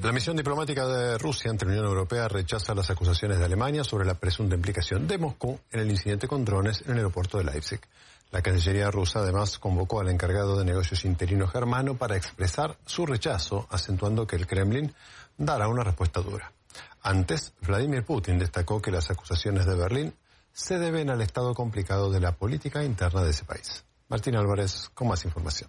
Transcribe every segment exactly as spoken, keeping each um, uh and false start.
La misión diplomática de Rusia ante la Unión Europea rechaza las acusaciones de Alemania sobre la presunta implicación de Moscú en el incidente con drones en el aeropuerto de Leipzig. La Cancillería rusa además convocó al encargado de negocios interino germano para expresar su rechazo, acentuando que el Kremlin dará una respuesta dura. Antes, Vladimir Putin destacó que las acusaciones de Berlín se deben al estado complicado de la política interna de ese país. Martín Álvarez con más información.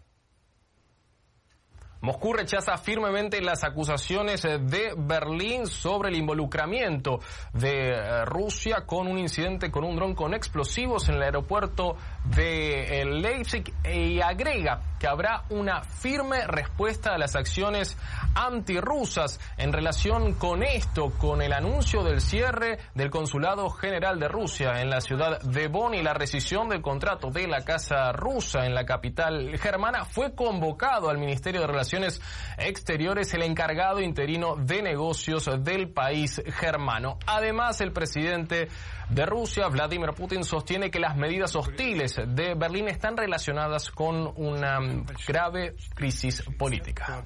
Moscú rechaza firmemente las acusaciones de Berlín sobre el involucramiento de Rusia con un incidente con un dron con explosivos en el aeropuerto de Leipzig y agrega que habrá una firme respuesta a las acciones antirrusas en relación con esto, con el anuncio del cierre del Consulado General de Rusia en la ciudad de Bonn y la rescisión del contrato de la Casa Rusa en la capital germana. Fue convocado al Ministerio de Relaciones Exteriores el encargado interino de negocios del país germano. Además, el presidente de Rusia, Vladimir Putin, sostiene que las medidas hostiles de Berlín están relacionadas con una grave crisis política.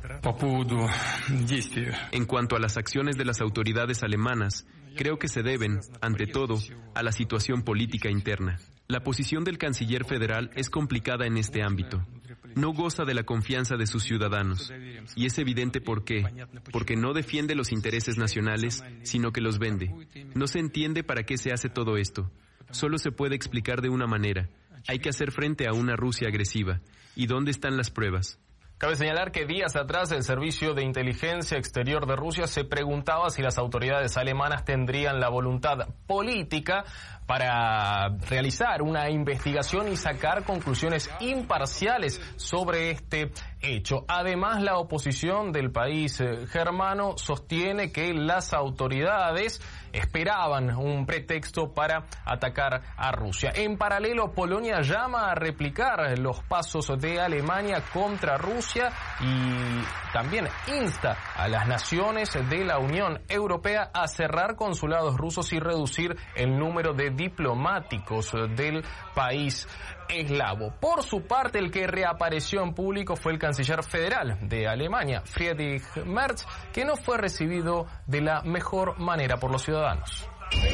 En cuanto a las acciones de las autoridades alemanas, creo que se deben, ante todo, a la situación política interna. La posición del canciller federal es complicada en este ámbito. No goza de la confianza de sus ciudadanos. Y es evidente por qué. Porque no defiende los intereses nacionales, sino que los vende. No se entiende para qué se hace todo esto. Solo se puede explicar de una manera. Hay que hacer frente a una Rusia agresiva. ¿Y dónde están las pruebas? Cabe señalar que días atrás el Servicio de Inteligencia Exterior de Rusia se preguntaba si las autoridades alemanas tendrían la voluntad política para realizar una investigación y sacar conclusiones imparciales sobre este hecho. Además, la oposición del país germano sostiene que las autoridades esperaban un pretexto para atacar a Rusia. En paralelo, Polonia llama a replicar los pasos de Alemania contra Rusia y también insta a las naciones de la Unión Europea a cerrar consulados rusos y reducir el número de diplomáticos del país eslavo. Por su parte, el que reapareció en público fue el canciller federal de Alemania, Friedrich Merz, que no fue recibido de la mejor manera por los ciudadanos.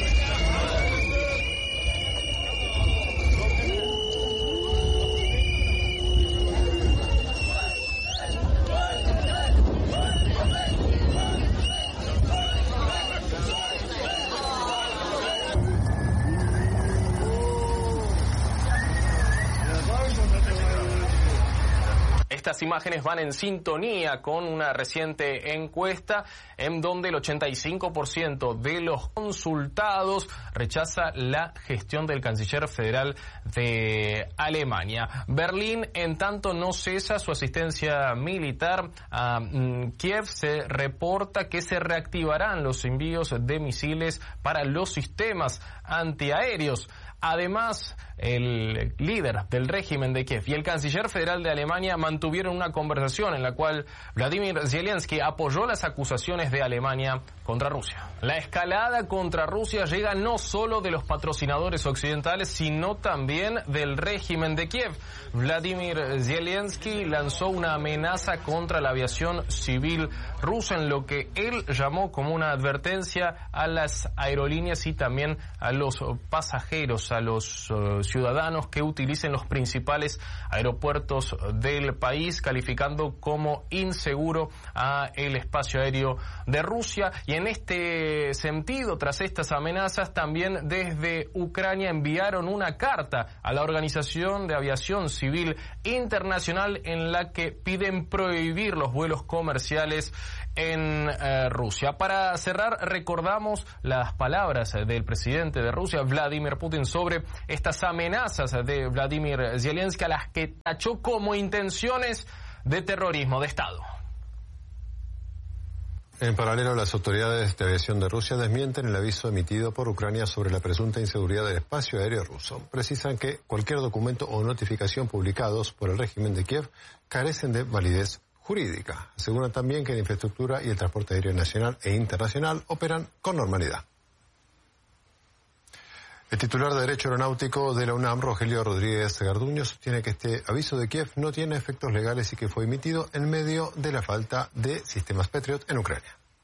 Estas imágenes van en sintonía con una reciente encuesta en donde el ochenta y cinco por ciento de los consultados rechaza la gestión del canciller federal de Alemania. Berlín, en tanto, no cesa su asistencia militar a Kiev. Se reporta que se reactivarán los envíos de misiles para los sistemas antiaéreos. Además, el líder del régimen de Kiev y el canciller federal de Alemania mantuvieron una conversación en la cual Vladimir Zelensky apoyó las acusaciones de Alemania contra Rusia. La escalada contra Rusia llega no solo de los patrocinadores occidentales, sino también del régimen de Kiev. Vladimir Zelensky lanzó una amenaza contra la aviación civil rusa en lo que él llamó como una advertencia a las aerolíneas y también a los pasajeros, a los uh, ciudadanos que utilicen los principales aeropuertos del país, calificando como inseguro a el espacio aéreo de Rusia. Y en este sentido, tras estas amenazas, también desde Ucrania enviaron una carta a la Organización de Aviación Civil Internacional en la que piden prohibir los vuelos comerciales en eh, Rusia. Para cerrar, recordamos las palabras del presidente de Rusia, Vladimir Putin, sobre estas amenazas de Vladimir Zelensky, a las que tachó como intenciones de terrorismo de Estado. En paralelo, las autoridades de aviación de Rusia desmienten el aviso emitido por Ucrania sobre la presunta inseguridad del espacio aéreo ruso. Precisan que cualquier documento o notificación publicados por el régimen de Kiev carecen de validez jurídica. Aseguran también que la infraestructura y el transporte aéreo nacional e internacional operan con normalidad. El titular de Derecho Aeronáutico de la UNAM, Rogelio Rodríguez Garduño, sostiene que este aviso de Kiev no tiene efectos legales y que fue emitido en medio de la falta de sistemas Patriot en Ucrania.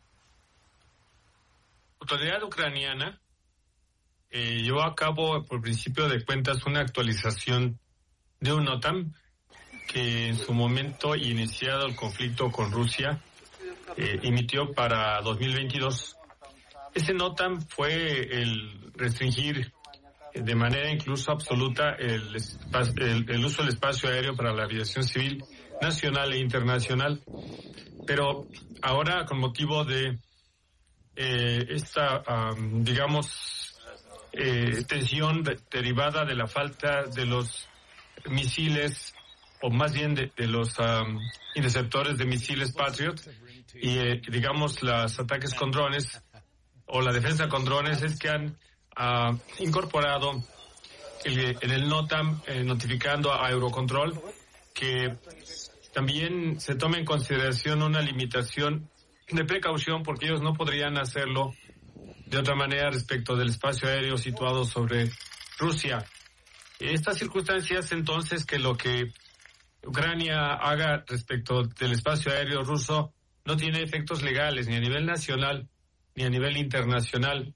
autoridad ucraniana eh, llevó a cabo, por principio de cuentas, una actualización de un NOTAM que en su momento, iniciado el conflicto con Rusia, eh, emitió para dos mil veintidós. Ese NOTAM fue el restringir de manera incluso absoluta el, el, el uso del espacio aéreo para la aviación civil nacional e internacional. Pero ahora, con motivo de eh, esta, um, digamos, eh, tensión de, derivada de la falta de los misiles, o más bien de, de los um, interceptores de misiles Patriot, y eh, digamos, los ataques con drones, o la defensa con drones, es que han uh, incorporado el, en el NOTAM, eh, notificando a Eurocontrol que también se tome en consideración una limitación de precaución, porque ellos no podrían hacerlo de otra manera respecto del espacio aéreo situado sobre Rusia. Estas circunstancias, entonces, que lo que Ucrania haga respecto del espacio aéreo ruso no tiene efectos legales ni a nivel nacional ni a nivel internacional.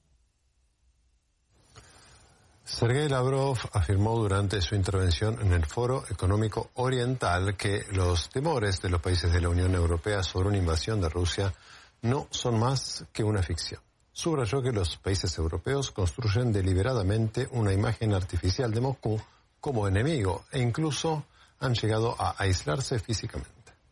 Sergei Lavrov afirmó durante su intervención en el Foro Económico Oriental que los temores de los países de la Unión Europea sobre una invasión de Rusia no son más que una ficción. Subrayó que los países europeos construyen deliberadamente una imagen artificial de Moscú como enemigo e incluso han llegado a aislarse físicamente.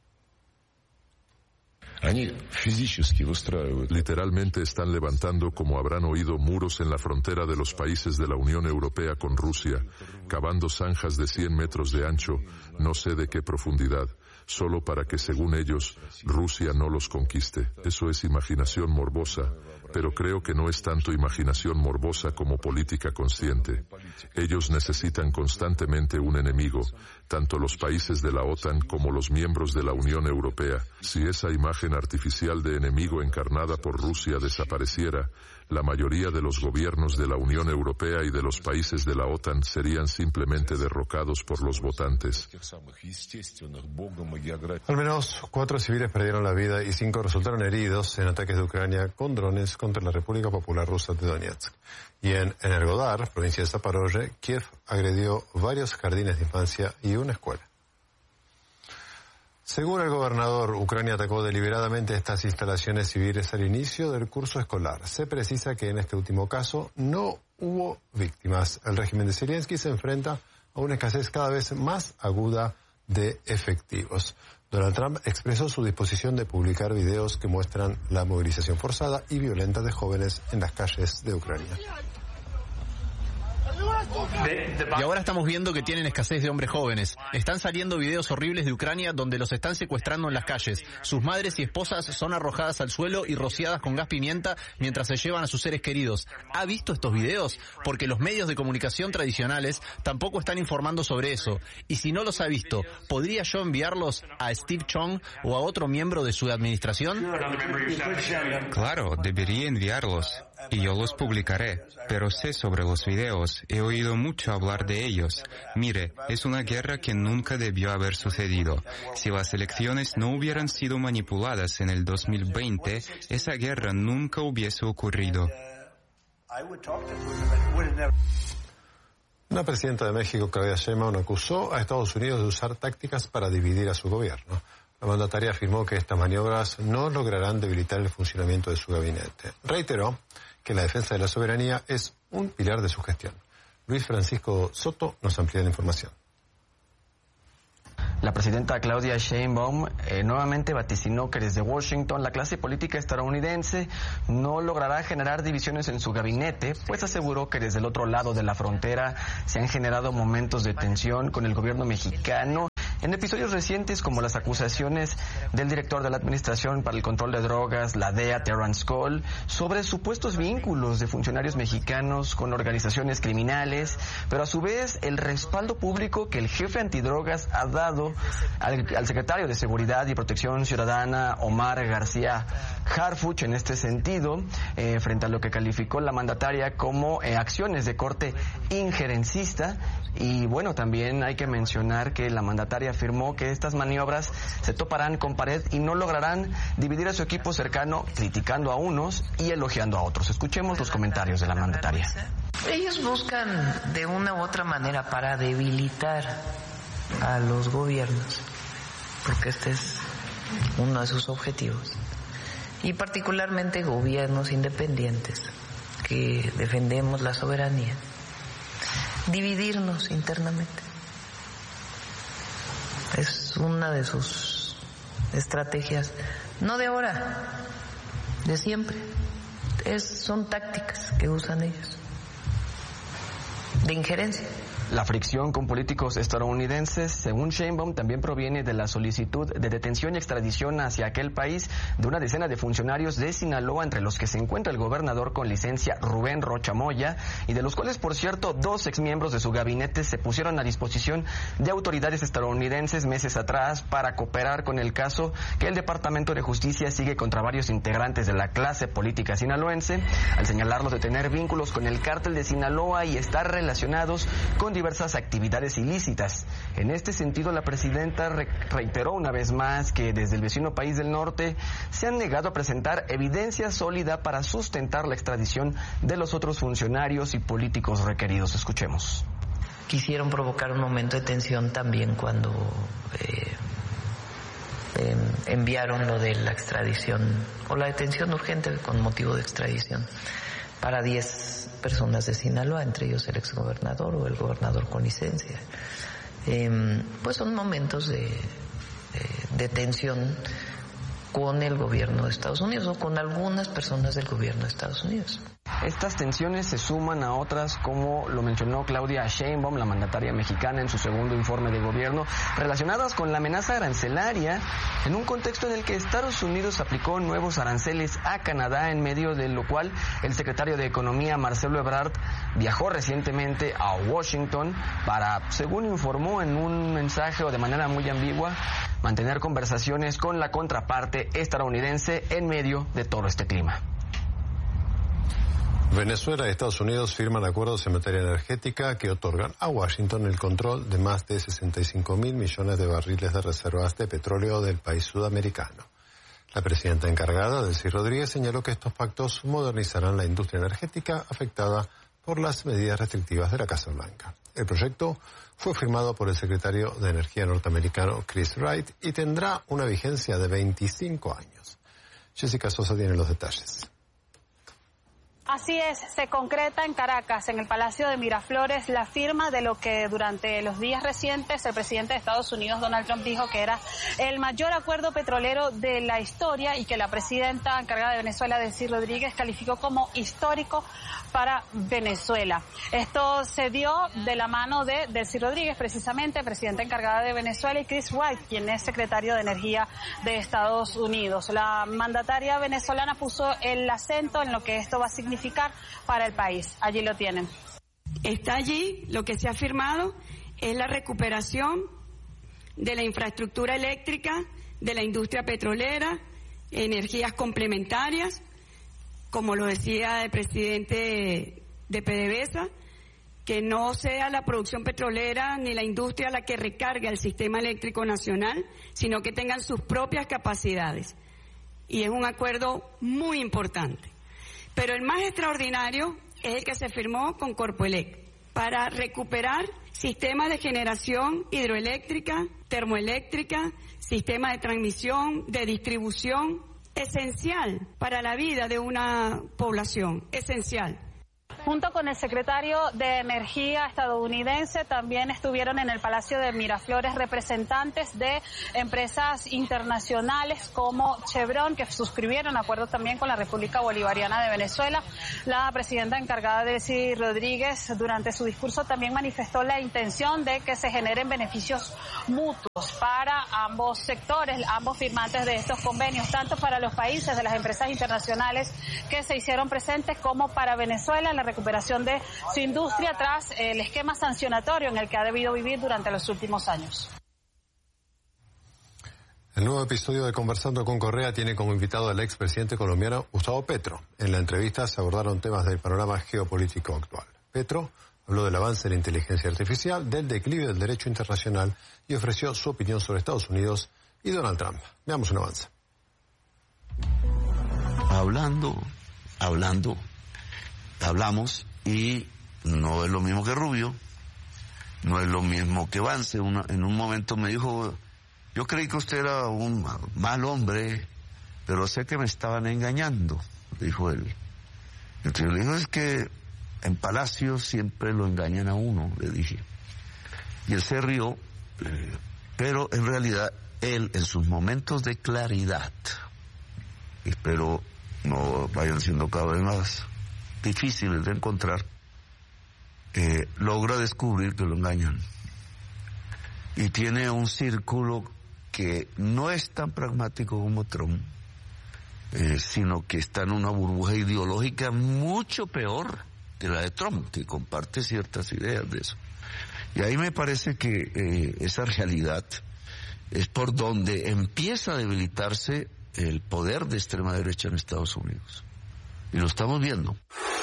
Literalmente están levantando, como habrán oído, muros en la frontera de los países de la Unión Europea con Rusia, cavando zanjas de cien metros de ancho, no sé de qué profundidad, solo para que, según ellos, Rusia no los conquiste. Eso es imaginación morbosa, pero creo que no es tanto imaginación morbosa como política consciente. Ellos necesitan constantemente un enemigo, tanto los países de la OTAN como los miembros de la Unión Europea. Si esa imagen artificial de enemigo encarnada por Rusia desapareciera, la mayoría de los gobiernos de la Unión Europea y de los países de la OTAN serían simplemente derrocados por los votantes. Al menos cuatro civiles perdieron la vida y cinco resultaron heridos en ataques de Ucrania con drones contra la República Popular Rusa de Donetsk. Y en Energodar, provincia de Zaporozhye, Kiev agredió varios jardines de infancia y una escuela. Según el gobernador, Ucrania atacó deliberadamente estas instalaciones civiles al inicio del curso escolar. Se precisa que en este último caso no hubo víctimas. El régimen de Zelensky se enfrenta a una escasez cada vez más aguda de efectivos. Donald Trump expresó su disposición de publicar videos que muestran la movilización forzada y violenta de jóvenes en las calles de Ucrania. Y ahora estamos viendo que tienen escasez de hombres jóvenes. Están saliendo videos horribles de Ucrania donde los están secuestrando en las calles. Sus madres y esposas son arrojadas al suelo y rociadas con gas pimienta mientras se llevan a sus seres queridos. ¿Ha visto estos videos? Porque los medios de comunicación tradicionales tampoco están informando sobre eso. Y si no los ha visto, ¿podría yo enviarlos a Steve Chong o a otro miembro de su administración? Claro, debería enviarlos. Y yo los publicaré, pero sé sobre los videos, he oído mucho hablar de ellos. Mire, es una guerra que nunca debió haber sucedido. Si las elecciones no hubieran sido manipuladas en el dos mil veinte, esa guerra nunca hubiese ocurrido. La presidenta de México, Claudia Sheinbaum, acusó a Estados Unidos de usar tácticas para dividir a su gobierno. La mandataria afirmó que estas maniobras no lograrán debilitar el funcionamiento de su gabinete. Reiteró que la defensa de la soberanía es un pilar de su gestión. Luis Francisco Soto nos amplía la información. La presidenta Claudia Sheinbaum eh, nuevamente vaticinó que desde Washington la clase política estadounidense no logrará generar divisiones en su gabinete, pues aseguró que desde el otro lado de la frontera se han generado momentos de tensión con el gobierno mexicano en episodios recientes como las acusaciones del director de la Administración para el Control de Drogas, la D E A, Terrance Cole, sobre supuestos vínculos de funcionarios mexicanos con organizaciones criminales, pero a su vez el respaldo público que el jefe antidrogas ha dado al, al secretario de Seguridad y Protección Ciudadana, Omar García Harfuch en este sentido, eh, frente a lo que calificó la mandataria como eh, acciones de corte injerencista. Y bueno, también hay que mencionar que la mandataria afirmó que estas maniobras se toparán con pared y no lograrán dividir a su equipo cercano, criticando a unos y elogiando a otros. Escuchemos los comentarios de la mandataria. Ellos buscan de una u otra manera para debilitar a los gobiernos, porque este es uno de sus objetivos, y particularmente gobiernos independientes que defendemos la soberanía, dividirnos internamente. Es una de sus estrategias, no de ahora, de siempre. Es, son tácticas que usan ellos, de injerencia. La fricción con políticos estadounidenses, según Sheinbaum, también proviene de la solicitud de detención y extradición hacia aquel país de una decena de funcionarios de Sinaloa, entre los que se encuentra el gobernador con licencia Rubén Rocha Moya, y de los cuales, por cierto, dos exmiembros de su gabinete se pusieron a disposición de autoridades estadounidenses meses atrás para cooperar con el caso que el Departamento de Justicia sigue contra varios integrantes de la clase política sinaloense, al señalarlos de tener vínculos con el cártel de Sinaloa y estar relacionados con diversas actividades ilícitas. En este sentido, la presidenta re reiteró una vez más que desde el vecino país del norte se han negado a presentar evidencia sólida para sustentar la extradición de los otros funcionarios y políticos requeridos. Escuchemos. Quisieron provocar un momento de tensión también cuando eh, eh, enviaron lo de la extradición o la detención urgente con motivo de extradición para diez personas de Sinaloa, entre ellos el exgobernador o el gobernador con licencia. Eh, pues son momentos de, de, de tensión con el gobierno de Estados Unidos o con algunas personas del gobierno de Estados Unidos. Estas tensiones se suman a otras, como lo mencionó Claudia Sheinbaum, la mandataria mexicana, en su segundo informe de gobierno, relacionadas con la amenaza arancelaria, en un contexto en el que Estados Unidos aplicó nuevos aranceles a Canadá, en medio de lo cual el secretario de Economía, Marcelo Ebrard, viajó recientemente a Washington para, según informó en un mensaje o de manera muy ambigua, mantener conversaciones con la contraparte estadounidense en medio de todo este clima. Venezuela y Estados Unidos firman acuerdos en materia energética que otorgan a Washington el control de más de sesenta y cinco mil millones de barriles de reservas de petróleo del país sudamericano. La presidenta encargada, Delcy Rodríguez, señaló que estos pactos modernizarán la industria energética afectada por las medidas restrictivas de la Casa Blanca. El proyecto fue firmado por el secretario de Energía norteamericano Chris Wright y tendrá una vigencia de veinticinco años. Jessica Sosa tiene los detalles. Así es, se concreta en Caracas, en el Palacio de Miraflores, la firma de lo que durante los días recientes el presidente de Estados Unidos, Donald Trump, dijo que era el mayor acuerdo petrolero de la historia y que la presidenta encargada de Venezuela, Delcy Rodríguez, calificó como histórico para Venezuela. Esto se dio de la mano de Delcy Rodríguez, precisamente, presidenta encargada de Venezuela, y Chris Wright, quien es secretario de Energía de Estados Unidos. La mandataria venezolana puso el acento en lo que esto va a significar para el país. Allí lo tienen. Está allí, lo que se ha firmado es la recuperación de la infraestructura eléctrica, de la industria petrolera, energías complementarias, como lo decía el presidente de PDVSA, que no sea la producción petrolera ni la industria la que recargue al sistema eléctrico nacional, sino que tengan sus propias capacidades. Y es un acuerdo muy importante. Pero el más extraordinario es el que se firmó con Corpoelec para recuperar sistemas de generación hidroeléctrica, termoeléctrica, sistemas de transmisión, de distribución, esencial para la vida de una población, esencial. Junto con el secretario de Energía estadounidense, también estuvieron en el Palacio de Miraflores representantes de empresas internacionales como Chevron, que suscribieron acuerdos también con la República Bolivariana de Venezuela. La presidenta encargada, Delcy Rodríguez, durante su discurso también manifestó la intención de que se generen beneficios mutuos para ambos sectores, ambos firmantes de estos convenios, tanto para los países de las empresas internacionales que se hicieron presentes como para Venezuela en la recuperación de su industria tras el esquema sancionatorio en el que ha debido vivir durante los últimos años. El nuevo episodio de Conversando con Correa tiene como invitado al expresidente colombiano Gustavo Petro. En la entrevista se abordaron temas del panorama geopolítico actual. Petro habló del avance de la inteligencia artificial, del declive del derecho internacional y ofreció su opinión sobre Estados Unidos y Donald Trump. Veamos un avance. Hablando, hablando, hablamos y no es lo mismo que Rubio, no es lo mismo que Vance. Una, en un momento me dijo... Yo creí que usted era un mal hombre, pero sé que me estaban engañando, dijo él. Entonces yo le digo, es que en Palacio siempre lo engañan a uno, le dije. Y él se rió, eh, pero en realidad él, en sus momentos de claridad, espero no vayan siendo cada vez más difíciles de encontrar, eh, logra descubrir que lo engañan. Y tiene un círculo que no es tan pragmático como Trump, eh, sino que está en una burbuja ideológica mucho peor que la de Trump, que comparte ciertas ideas de eso. Y ahí me parece que eh, esa realidad es por donde empieza a debilitarse el poder de extrema derecha en Estados Unidos. Y lo estamos viendo.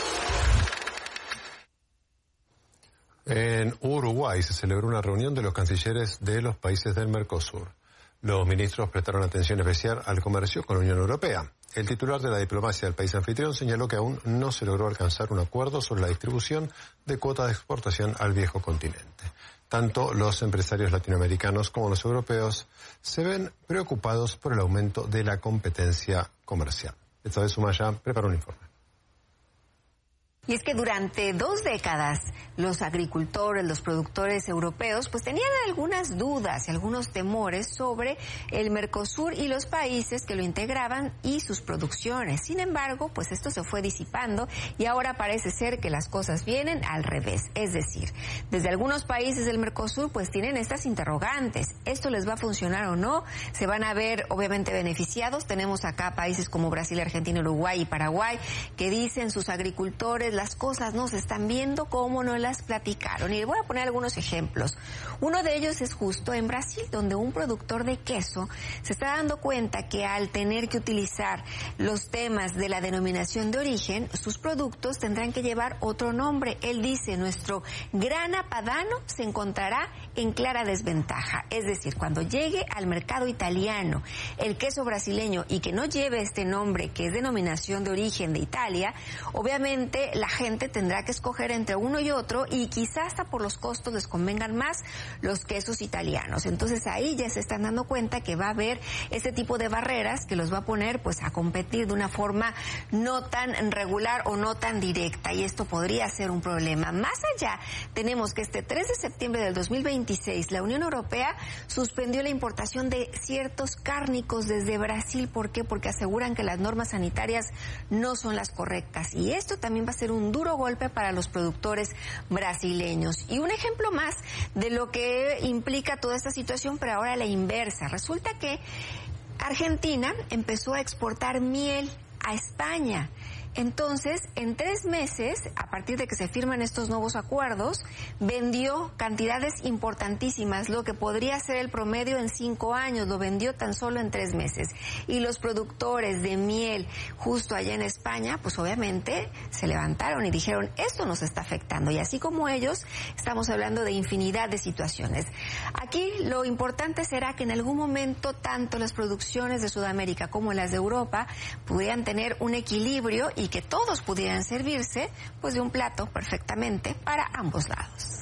En Uruguay se celebró una reunión de los cancilleres de los países del Mercosur. Los ministros prestaron atención especial al comercio con la Unión Europea. El titular de la diplomacia del país anfitrión señaló que aún no se logró alcanzar un acuerdo sobre la distribución de cuotas de exportación al viejo continente. Tanto los empresarios latinoamericanos como los europeos se ven preocupados por el aumento de la competencia comercial. Esta vez Sumaya preparó un informe. Y es que durante dos décadas los agricultores, los productores europeos, pues tenían algunas dudas y algunos temores sobre el Mercosur y los países que lo integraban y sus producciones. Sin embargo, pues esto se fue disipando y ahora parece ser que las cosas vienen al revés. Es decir, desde algunos países del Mercosur pues tienen estas interrogantes. ¿Esto les va a funcionar o no? ¿Se van a ver obviamente beneficiados? Tenemos acá países como Brasil, Argentina, Uruguay y Paraguay que dicen sus agricultores las cosas no se están viendo como no las platicaron. Y les voy a poner algunos ejemplos. Uno de ellos es justo en Brasil, donde un productor de queso se está dando cuenta que al tener que utilizar los temas de la denominación de origen, sus productos tendrán que llevar otro nombre. Él dice, nuestro grana padano se encontrará en clara desventaja. Es decir, cuando llegue al mercado italiano el queso brasileño y que no lleve este nombre, que es denominación de origen de Italia, obviamente la gente tendrá que escoger entre uno y otro y quizás hasta por los costos les convengan más los quesos italianos. Entonces ahí ya se están dando cuenta que va a haber este tipo de barreras que los va a poner pues a competir de una forma no tan regular o no tan directa, y esto podría ser un problema. Más allá, tenemos que este tres de septiembre del dos mil veintiséis la Unión Europea suspendió la importación de ciertos cárnicos desde Brasil. ¿Por qué? Porque aseguran que las normas sanitarias no son las correctas, y esto también va a ser un duro golpe para los productores brasileños. Y un ejemplo más de lo que implica toda esta situación, pero ahora la inversa. Resulta que Argentina empezó a exportar miel a España. Entonces, en tres meses, a partir de que se firman estos nuevos acuerdos, vendió cantidades importantísimas, lo que podría ser el promedio en cinco años, lo vendió tan solo en tres meses. Y los productores de miel justo allá en España, pues obviamente se levantaron y dijeron, esto nos está afectando. Y así como ellos, estamos hablando de infinidad de situaciones. Aquí lo importante será que en algún momento tanto las producciones de Sudamérica como las de Europa pudieran tener un equilibrio y que todos pudieran servirse pues de un plato perfectamente para ambos lados.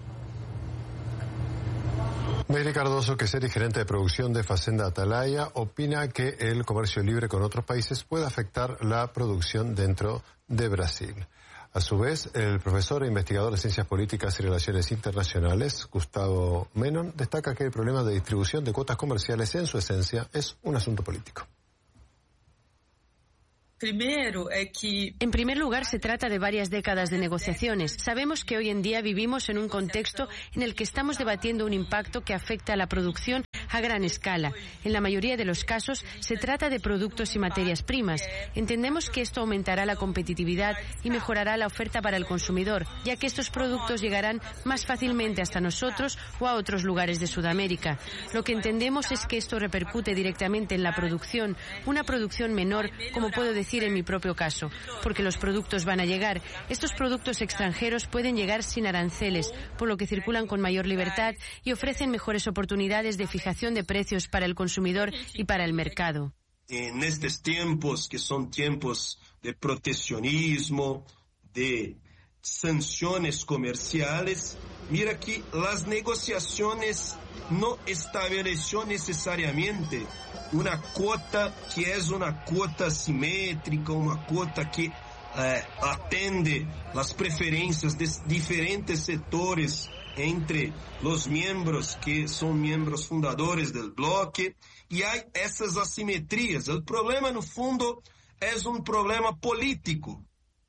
Meire Cardoso, que es el gerente de producción de Facenda Atalaya, opina que el comercio libre con otros países puede afectar la producción dentro de Brasil. A su vez, el profesor e investigador de Ciencias Políticas y Relaciones Internacionales, Gustavo Menon, destaca que el problema de distribución de cuotas comerciales en su esencia es un asunto político. En primer lugar, se trata de varias décadas de negociaciones. Sabemos que hoy en día vivimos en un contexto en el que estamos debatiendo un impacto que afecta a la producción a gran escala. En la mayoría de los casos, se trata de productos y materias primas. Entendemos que esto aumentará la competitividad y mejorará la oferta para el consumidor, ya que estos productos llegarán más fácilmente hasta nosotros o a otros lugares de Sudamérica. Lo que entendemos es que esto repercute directamente en la producción, una producción menor, como puedo decir en mi propio caso, porque los productos van a llegar. Estos productos extranjeros pueden llegar sin aranceles, por lo que circulan con mayor libertad y ofrecen mejores oportunidades de fijación de precios para el consumidor y para el mercado. En estos tiempos, que son tiempos de proteccionismo, de sanciones comerciales, mira que las negociaciones no estableció necesariamente una cuota que es una cuota simétrica, una cuota que eh, atende las preferencias de diferentes sectores entre los miembros que son miembros fundadores del bloque, y hay esas asimetrías. El problema, en el fondo, es un problema político.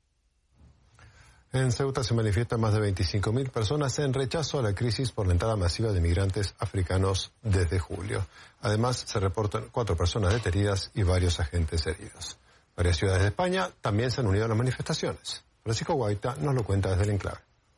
En Ceuta se manifiestan más de veinticinco mil personas en rechazo a la crisis por la entrada masiva de migrantes africanos desde julio. Además, se reportan cuatro personas detenidas y varios agentes heridos. Varias ciudades de España también se han unido a las manifestaciones. Francisco Guaita nos lo cuenta desde el enclave.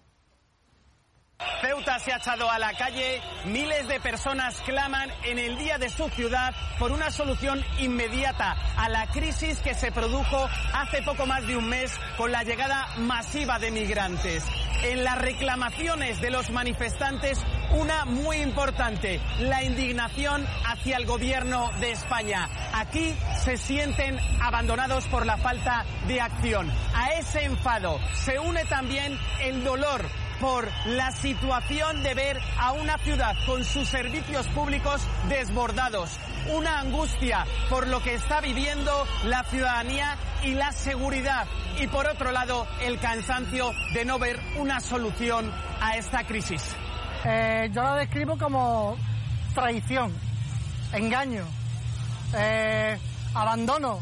Ceuta se ha echado a la calle, miles de personas claman en el día de su ciudad por una solución inmediata a la crisis que se produjo hace poco más de un mes con la llegada masiva de migrantes. En las reclamaciones de los manifestantes, una muy importante, la indignación hacia el gobierno de España. Aquí se sienten abandonados por la falta de acción. A ese enfado se une también el dolor por la situación de ver a una ciudad con sus servicios públicos desbordados, una angustia por lo que está viviendo la ciudadanía y la seguridad, y por otro lado el cansancio de no ver una solución a esta crisis. Eh, yo lo describo como traición, engaño, eh, abandono,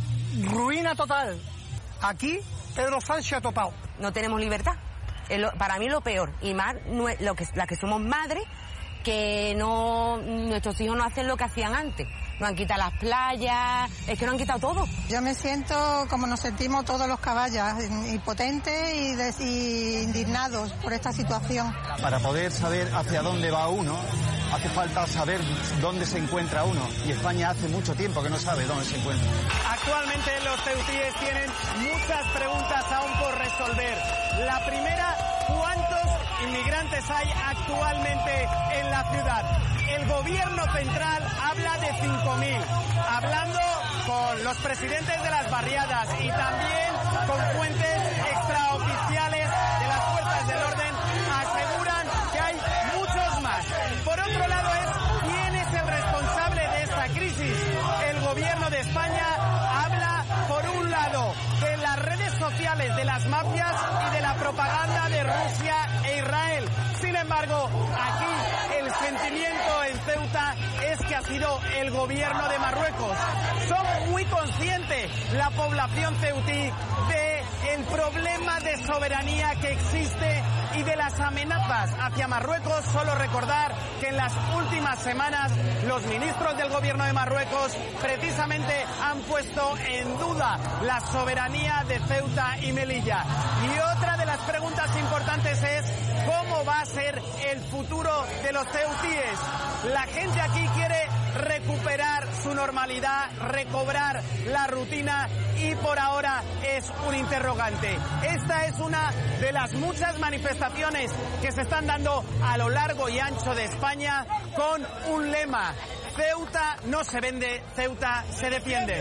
ruina total. Aquí Pedro Sánchez ha topado. No tenemos libertad. Para mí lo peor, y más lo que, la que somos madres, que no nuestros hijos no hacen lo que hacían antes. Nos han quitado las playas, es que nos han quitado todo. Yo me siento como nos sentimos todos los caballos, impotentes y, des, y indignados por esta situación. Para poder saber hacia dónde va uno, hace falta saber dónde se encuentra uno, y España hace mucho tiempo que no sabe dónde se encuentra. Actualmente los ceutíes tienen muchas preguntas aún por resolver. La primera, ¿cuántos inmigrantes hay actualmente en la ciudad? El gobierno central habla de cinco mil, hablando con los presidentes de las barriadas y también con fuentes extraoficiales de las fuerzas del orden, aseguran que hay muchos más. Por otro lado es, ¿quién es el responsable de esta crisis? El gobierno de España habla, por un lado, de las redes sociales de las mafias y de la propaganda de Rusia e Israel. Sin embargo, aquí el sentimiento en Ceuta es que ha sido el gobierno de Marruecos. Son muy conscientes la población ceutí de el problema de soberanía que existe y de las amenazas hacia Marruecos. Solo recordar que en las últimas semanas los ministros del gobierno de Marruecos precisamente han puesto en duda la soberanía de Ceuta y Melilla. Y otra de las preguntas importantes es ¿cómo va a ser el futuro de los ceutíes? La gente aquí quiere recuperar su normalidad, recobrar la rutina, y por ahora es un interrogante. Esta es una de las muchas manifestaciones que se están dando a lo largo y ancho de España con un lema: Ceuta no se vende, Ceuta se defiende.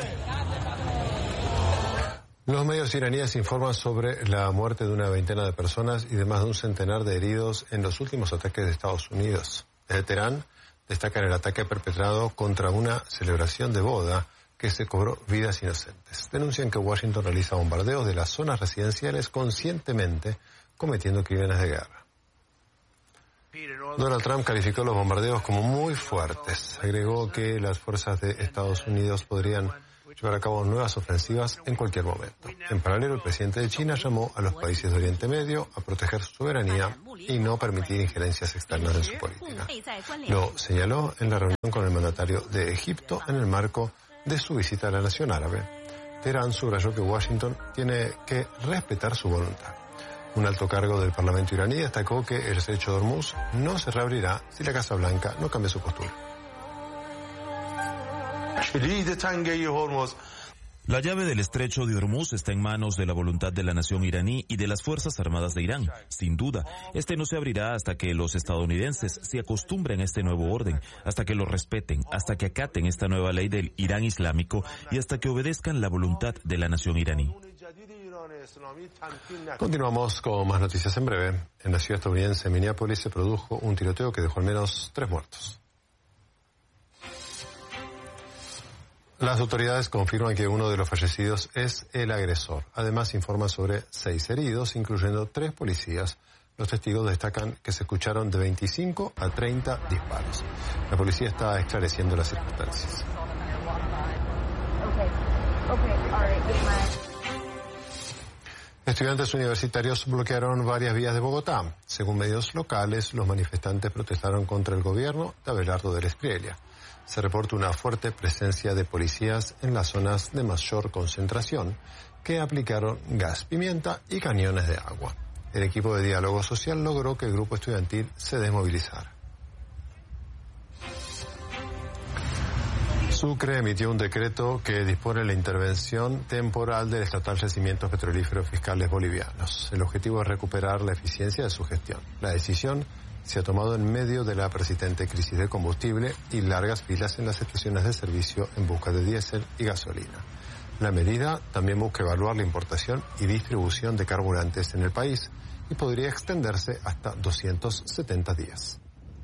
Los medios iraníes informan sobre la muerte de una veintena de personas y de más de un centenar de heridos en los últimos ataques de Estados Unidos. Desde Teherán destacan el ataque perpetrado contra una celebración de boda que se cobró vidas inocentes. Denuncian que Washington realiza bombardeos de las zonas residenciales conscientemente, cometiendo crímenes de guerra. Donald Trump calificó los bombardeos como muy fuertes. Agregó que las fuerzas de Estados Unidos podrían llevar a cabo nuevas ofensivas en cualquier momento. En paralelo, el presidente de China llamó a los países de Oriente Medio a proteger su soberanía y no permitir injerencias externas en su política. Lo señaló en la reunión con el mandatario de Egipto en el marco de su visita a la nación árabe. Teherán subrayó que Washington tiene que respetar su voluntad. Un alto cargo del Parlamento iraní destacó que el estrecho de Hormuz no se reabrirá si la Casa Blanca no cambia su postura. La llave del estrecho de Hormuz está en manos de la voluntad de la nación iraní y de las Fuerzas Armadas de Irán. Sin duda, este no se abrirá hasta que los estadounidenses se acostumbren a este nuevo orden, hasta que lo respeten, hasta que acaten esta nueva ley del Irán islámico y hasta que obedezcan la voluntad de la nación iraní. Continuamos con más noticias en breve. En la ciudad estadounidense de Minneapolis se produjo un tiroteo que dejó al menos tres muertos. Las autoridades confirman que uno de los fallecidos es el agresor. Además, informan sobre seis heridos, incluyendo tres policías. Los testigos destacan que se escucharon de veinticinco a treinta disparos. La policía está esclareciendo las circunstancias. Estudiantes universitarios bloquearon varias vías de Bogotá. Según medios locales, los manifestantes protestaron contra el gobierno de Abelardo del Espriella. Se reporta una fuerte presencia de policías en las zonas de mayor concentración, que aplicaron gas pimienta y cañones de agua. El equipo de diálogo social logró que el grupo estudiantil se desmovilizara. Sucre emitió un decreto que dispone la intervención temporal del estatal Yacimientos Petrolíferos Fiscales Bolivianos. El objetivo es recuperar la eficiencia de su gestión. La decisión se ha tomado en medio de la persistente crisis de combustible y largas filas en las estaciones de servicio en busca de diésel y gasolina. La medida también busca evaluar la importación y distribución de carburantes en el país y podría extenderse hasta doscientos setenta días.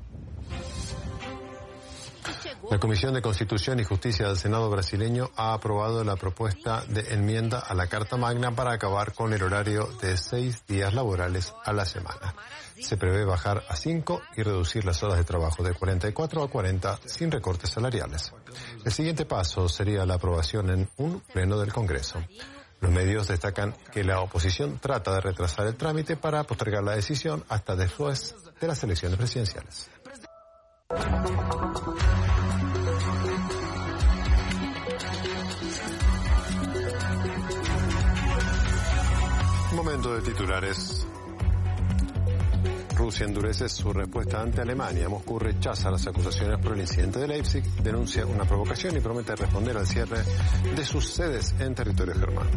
La Comisión de Constitución y Justicia del Senado brasileño ha aprobado la propuesta de enmienda a la Carta Magna para acabar con el horario de seis días laborales a la semana. Se prevé bajar a cinco y reducir las horas de trabajo de cuarenta y cuatro a cuarenta sin recortes salariales. El siguiente paso sería la aprobación en un pleno del Congreso. Los medios destacan que la oposición trata de retrasar el trámite para postergar la decisión hasta después de las elecciones presidenciales. Momento de titulares. Rusia endurece su respuesta ante Alemania. Moscú rechaza las acusaciones por el incidente de Leipzig, denuncia una provocación y promete responder al cierre de sus sedes en territorio germano.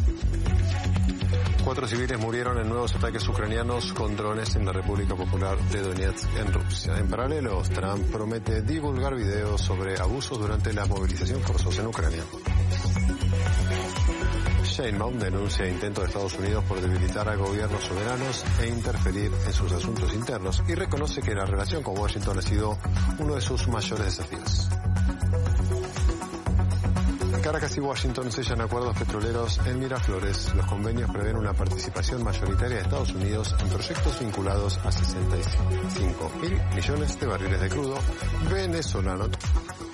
Cuatro civiles murieron en nuevos ataques ucranianos con drones en la República Popular de Donetsk en Rusia. En paralelo, Trump promete divulgar videos sobre abusos durante la movilización forzosa en Ucrania. Sheinbaum denuncia intentos de Estados Unidos por debilitar a gobiernos soberanos e interferir en sus asuntos internos y reconoce que la relación con Washington ha sido uno de sus mayores desafíos. Caracas y Washington sellan acuerdos petroleros en Miraflores. Los convenios prevén una participación mayoritaria de Estados Unidos en proyectos vinculados a sesenta y cinco mil millones de barriles de crudo venezolano.